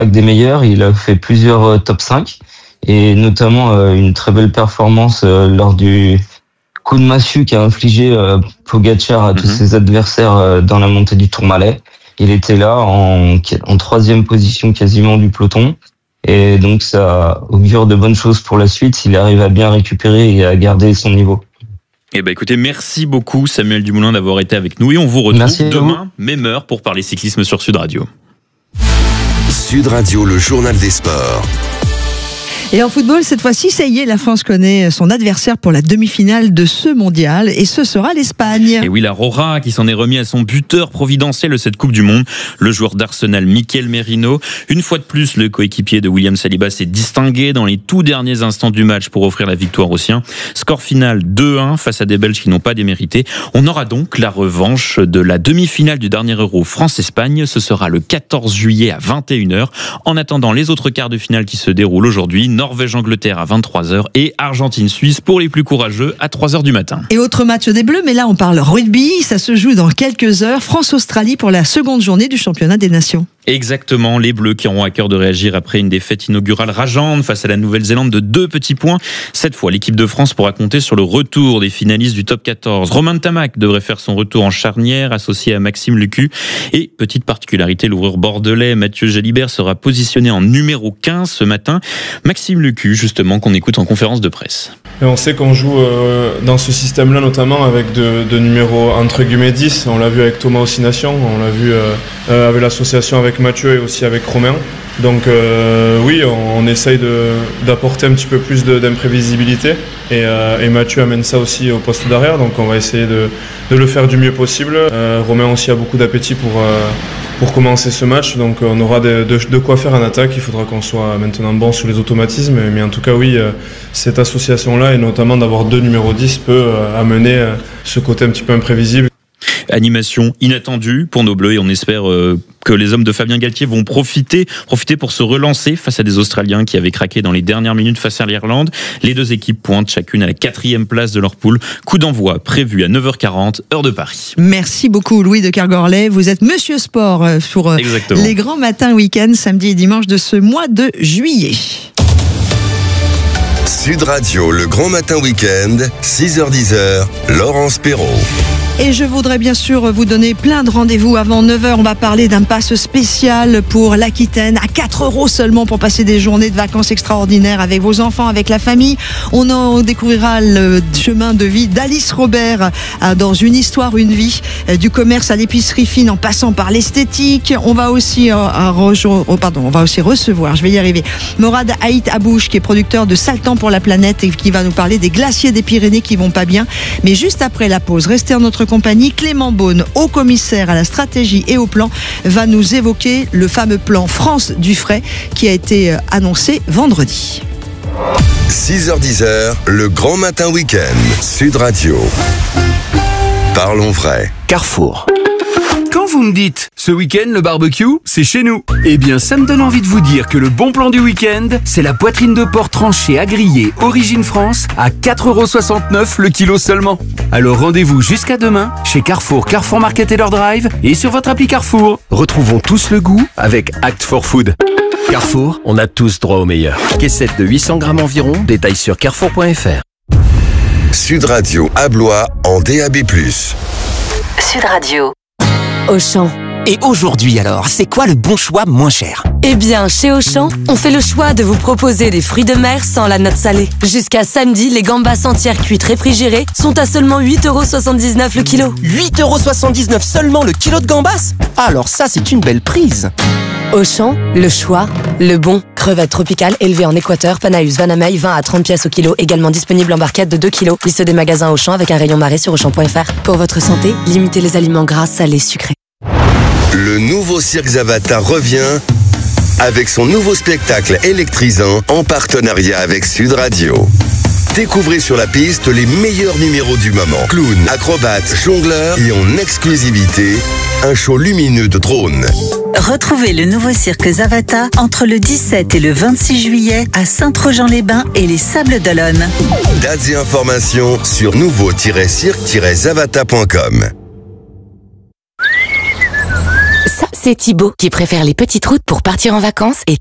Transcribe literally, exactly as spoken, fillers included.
des meilleurs. Il a fait plusieurs euh, top cinq et notamment euh, une très belle performance euh, lors du coup de massue qu'a infligé euh, Pogacar à tous mm-hmm. ses adversaires euh, dans la montée du Tourmalet. Il était là en, en troisième position quasiment du peloton. Et donc ça augure de bonnes choses pour la suite s'il arrive à bien récupérer et à garder son niveau. Eh ben écoutez, merci beaucoup Samuel Dumoulin d'avoir été avec nous et on vous retrouve merci demain, même heure, pour parler cyclisme sur Sud Radio. Sud Radio, le journal des sports. Et en football, cette fois-ci, ça y est, la France connaît son adversaire pour la demi-finale de ce mondial, et ce sera l'Espagne. Et oui, la Rora qui s'en est remis à son buteur providentiel de cette Coupe du Monde, le joueur d'Arsenal Mikel Merino. Une fois de plus, le coéquipier de William Saliba s'est distingué dans les tout derniers instants du match pour offrir la victoire aux siens. Score final deux un face à des Belges qui n'ont pas démérité. On aura donc la revanche de la demi-finale du dernier Euro France-Espagne. Ce sera le quatorze juillet à vingt et une heures. En attendant les autres quarts de finale qui se déroulent aujourd'hui, Norvège-Angleterre à vingt-trois heures et Argentine-Suisse pour les plus courageux à trois heures du matin. Et autre match des Bleus, mais là on parle rugby, ça se joue dans quelques heures. France-Australie pour la seconde journée du championnat des nations. Exactement, les Bleus qui auront à cœur de réagir après une défaite inaugurale rageante face à la Nouvelle-Zélande de deux petits points. Cette fois, l'équipe de France pourra compter sur le retour des finalistes du top quatorze. Romain Ntamack devrait faire son retour en charnière, associé à Maxime Lucu. Et petite particularité, l'ouvreur bordelais Mathieu Jalibert sera positionné en numéro quinze ce matin. Maxime Lucu, justement, qu'on écoute en conférence de presse. Et on sait qu'on joue euh, dans ce système-là, notamment avec de, de numéros entre guillemets dix. On l'a vu avec Thomas Ossination, on l'a vu euh, euh, avec l'association avec Mathieu et aussi avec Romain. Donc euh, oui, on, on essaye de, d'apporter un petit peu plus de, d'imprévisibilité et, euh, et Mathieu amène ça aussi au poste d'arrière, donc on va essayer de, de le faire du mieux possible. Euh, Romain aussi a beaucoup d'appétit pour, euh, pour commencer ce match, donc on aura de, de, de quoi faire en attaque. Il faudra qu'on soit maintenant bon sur les automatismes, mais en tout cas oui, euh, cette association-là et notamment d'avoir deux numéros dix peut euh, amener euh, ce côté un petit peu imprévisible. Animation inattendue pour nos Bleus et on espère euh, que les hommes de Fabien Galtier vont profiter, profiter pour se relancer face à des Australiens qui avaient craqué dans les dernières minutes face à l'Irlande. Les deux équipes pointent chacune à la quatrième place de leur poule. Coup d'envoi prévu à neuf heures quarante, heure de Paris. Merci beaucoup Louis de Kergorlet. Vous êtes Monsieur Sport pour euh, les grands matins week-end, samedi et dimanche de ce mois de juillet. Sud Radio, le grand matin week-end, six heures dix, Laurence Perrault. Et je voudrais bien sûr vous donner plein de rendez-vous avant neuf heures. On va parler d'un pass spécial pour l'Aquitaine à quatre euros seulement pour passer des journées de vacances extraordinaires avec vos enfants, avec la famille. On en découvrira le chemin de vie d'Alice Robert dans Une histoire, une vie, du commerce à l'épicerie fine en passant par l'esthétique. On va aussi, euh, rejo- oh, pardon, on va aussi recevoir, je vais y arriver, Morad Haït Abouche qui est producteur de Saltan pour la planète et qui va nous parler des glaciers des Pyrénées qui vont pas bien. Mais juste après la pause, restez en notre compagnie. Clément Beaune, haut commissaire à la stratégie et au plan, va nous évoquer le fameux plan France Dufray qui a été annoncé vendredi. six heures dix, le grand matin week-end, Sud Radio. Parlons vrai. Carrefour. Quand vous me dites « ce week-end, le barbecue, c'est chez nous », eh bien, ça me donne envie de vous dire que le bon plan du week-end, c'est la poitrine de porc tranchée à griller Origine France à quatre euros soixante-neuf le kilo seulement. Alors rendez-vous jusqu'à demain chez Carrefour, Carrefour Market et leur drive et sur votre appli Carrefour. Retrouvons tous le goût avec Act for Food. Carrefour, on a tous droit au meilleur. Caissette de huit cents grammes environ, détail sur carrefour point f r. Sud Radio à Blois en D A B plus. Sud Radio. Auchan. Et aujourd'hui alors, c'est quoi le bon choix moins cher ? Eh bien, chez Auchan, on fait le choix de vous proposer des fruits de mer sans la note salée. Jusqu'à samedi, les gambas entières cuites réfrigérées sont à seulement huit euros soixante-dix-neuf le kilo. huit euros soixante-dix-neuf seulement le kilo de gambas ? Alors ça, c'est une belle prise. Auchan, le choix, le bon. Crevettes tropicales élevées en Équateur, Panaus, Vanamei, vingt à trente pièces au kilo, également disponible en barquette de deux kilos. Liste des magasins Auchan avec un rayon marée sur auchan point f r. Pour votre santé, limitez les aliments gras, salés, sucrés. Le nouveau Cirque Zavata revient avec son nouveau spectacle électrisant en partenariat avec Sud Radio. Découvrez sur la piste les meilleurs numéros du moment. Clowns, acrobates, jongleurs et en exclusivité, un show lumineux de drones. Retrouvez le nouveau Cirque Zavata entre le dix-sept et le vingt-six juillet à Saint-Trojan-les-Bains et les Sables d'Olonne. Dates et informations sur nouveau tiret cirque tiret zavata point com. C'est Thibaut qui préfère les petites routes pour partir en vacances et